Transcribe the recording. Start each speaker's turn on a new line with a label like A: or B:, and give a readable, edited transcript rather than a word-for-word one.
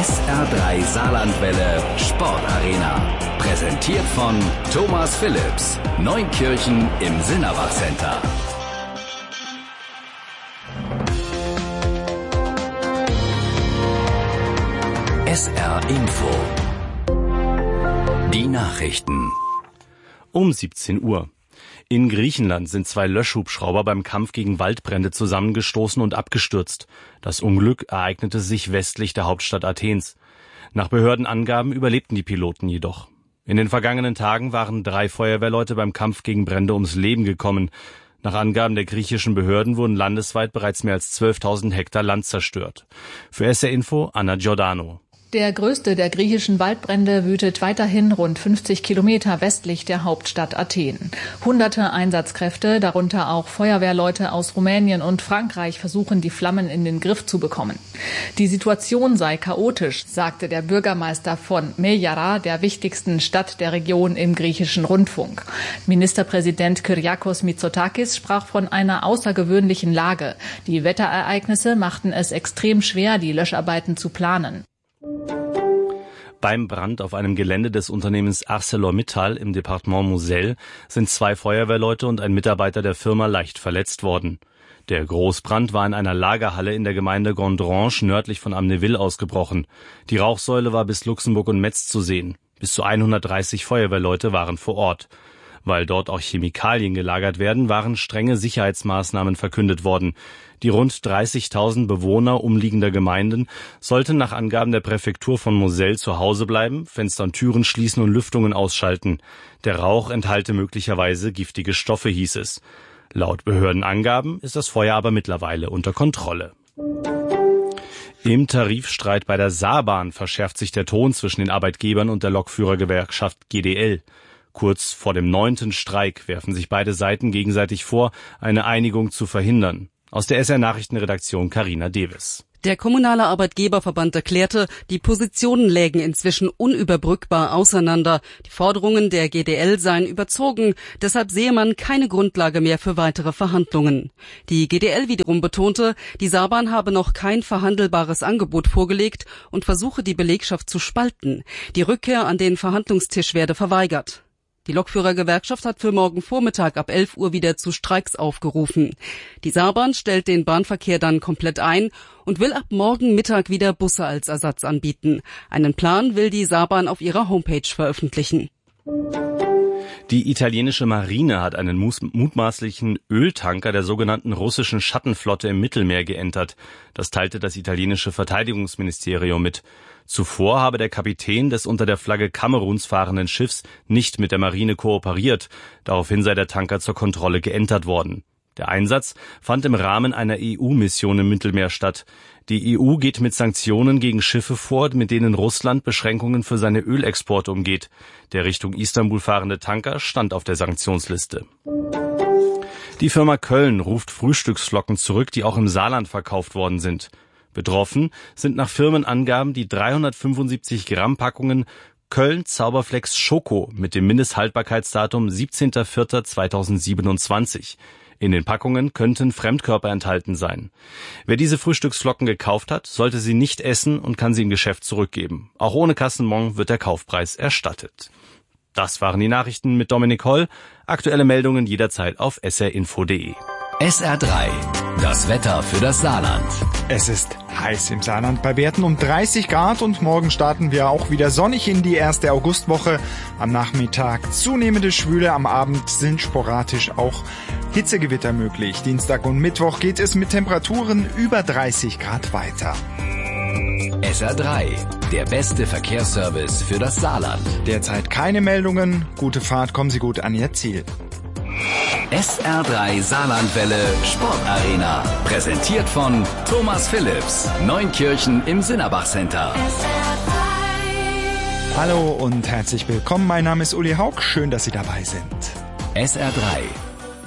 A: SR3 Saarlandwelle Sportarena. Präsentiert von Thomas Phillips. Neunkirchen im Sinnerbach Center. SR Info. Die Nachrichten.
B: Um 17 Uhr. In Griechenland sind 2 Löschhubschrauber beim Kampf gegen Waldbrände zusammengestoßen und abgestürzt. Das Unglück ereignete sich westlich der Hauptstadt Athens. Nach Behördenangaben überlebten die Piloten jedoch. In den vergangenen Tagen waren 3 Feuerwehrleute beim Kampf gegen Brände ums Leben gekommen. Nach Angaben der griechischen Behörden wurden landesweit bereits mehr als 12.000 Hektar Land zerstört. Für SR Info Anna Giordano.
C: Der größte der griechischen Waldbrände wütet weiterhin rund 50 Kilometer westlich der Hauptstadt Athen. Hunderte Einsatzkräfte, darunter auch Feuerwehrleute aus Rumänien und Frankreich, versuchen, die Flammen in den Griff zu bekommen. Die Situation sei chaotisch, sagte der Bürgermeister von Meyara, der wichtigsten Stadt der Region, im griechischen Rundfunk. Ministerpräsident Kyriakos Mitsotakis sprach von einer außergewöhnlichen Lage. Die Wetterereignisse machten es extrem schwer, die Löscharbeiten zu planen.
B: Beim Brand auf einem Gelände des Unternehmens ArcelorMittal im Departement Moselle sind 2 Feuerwehrleute und ein Mitarbeiter der Firma leicht verletzt worden. Der Großbrand war in einer Lagerhalle in der Gemeinde Gondrange nördlich von Amnéville ausgebrochen. Die Rauchsäule war bis Luxemburg und Metz zu sehen. Bis zu 130 Feuerwehrleute waren vor Ort. Weil dort auch Chemikalien gelagert werden, waren strenge Sicherheitsmaßnahmen verkündet worden. Die rund 30.000 Bewohner umliegender Gemeinden sollten nach Angaben der Präfektur von Moselle zu Hause bleiben, Fenster und Türen schließen und Lüftungen ausschalten. Der Rauch enthalte möglicherweise giftige Stoffe, hieß es. Laut Behördenangaben ist das Feuer aber mittlerweile unter Kontrolle. Im Tarifstreit bei der Saarbahn verschärft sich der Ton zwischen den Arbeitgebern und der Lokführergewerkschaft GDL. Kurz vor dem 9. Streik werfen sich beide Seiten gegenseitig vor, eine Einigung zu verhindern. Aus der SR-Nachrichtenredaktion Carina Deves.
D: Der Kommunale Arbeitgeberverband erklärte, die Positionen lägen inzwischen unüberbrückbar auseinander. Die Forderungen der GDL seien überzogen, deshalb sehe man keine Grundlage mehr für weitere Verhandlungen. Die GDL wiederum betonte, die Saarbahn habe noch kein verhandelbares Angebot vorgelegt und versuche, die Belegschaft zu spalten. Die Rückkehr an den Verhandlungstisch werde verweigert. Die Lokführergewerkschaft hat für morgen Vormittag ab 11 Uhr wieder zu Streiks aufgerufen. Die Saarbahn stellt den Bahnverkehr dann komplett ein und will ab morgen Mittag wieder Busse als Ersatz anbieten. Einen Plan will die Saarbahn auf ihrer Homepage veröffentlichen.
B: Die italienische Marine hat einen mutmaßlichen Öltanker der sogenannten russischen Schattenflotte im Mittelmeer geentert. Das teilte das italienische Verteidigungsministerium mit. Zuvor habe der Kapitän des unter der Flagge Kameruns fahrenden Schiffs nicht mit der Marine kooperiert. Daraufhin sei der Tanker zur Kontrolle geentert worden. Der Einsatz fand im Rahmen einer EU-Mission im Mittelmeer statt. Die EU geht mit Sanktionen gegen Schiffe vor, mit denen Russland Beschränkungen für seine Ölexporte umgeht. Der Richtung Istanbul fahrende Tanker stand auf der Sanktionsliste. Die Firma Köln ruft Frühstücksflocken zurück, die auch im Saarland verkauft worden sind. Betroffen sind nach Firmenangaben die 375 Gramm Packungen Köln Zauberflex Schoko mit dem Mindesthaltbarkeitsdatum 17.04.2027. In den Packungen könnten Fremdkörper enthalten sein. Wer diese Frühstücksflocken gekauft hat, sollte sie nicht essen und kann sie im Geschäft zurückgeben. Auch ohne Kassenbon wird der Kaufpreis erstattet. Das waren die Nachrichten mit Dominik Holl. Aktuelle Meldungen jederzeit auf srinfo.de.
A: SR3, das Wetter für das Saarland.
E: Es ist heiß im Saarland bei Werten um 30 Grad und morgen starten wir auch wieder sonnig in die erste Augustwoche. Am Nachmittag zunehmende Schwüle, am Abend sind sporadisch auch Hitzegewitter möglich. Dienstag und Mittwoch geht es mit Temperaturen über 30 Grad weiter.
A: SR3, der beste Verkehrsservice für das Saarland.
E: Derzeit keine Meldungen. Gute Fahrt, kommen Sie gut an Ihr Ziel.
A: SR3 Saarlandwelle Sportarena. Präsentiert von Thomas Phillips. Neunkirchen im Sinnerbach Center.
E: Hallo und herzlich willkommen. Mein Name ist Uli Haug. Schön, dass Sie dabei sind.
A: SR3